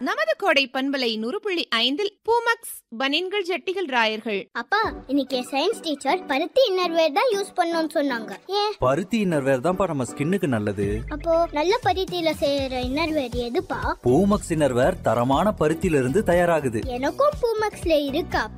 நமது கோடை பண்பலை 100.5 பூமக்ஸ் பனின்கள் ஜட்டிகள் ராயர்கள். அப்பா, இன்னைக்கு சயின்ஸ் டீச்சர் பருத்தி இன்னர்வேர் தான் யூஸ் பண்ணணும்னு சொன்னாங்க. ஏன்? பருத்தி இன்னர்வேர் தான்ப்பா நம்ம ஸ்கின்னுக்கு நல்லது. அப்போ நல்ல பருத்தியில செய்யற இன்னர்வேர் எதுப்பா? பூமக்ஸ் இன்னர்வேர் தரமான பருத்தியில இருந்து தயாராகுது. எனக்கும் பூமக்ஸ்ல இருக்கா?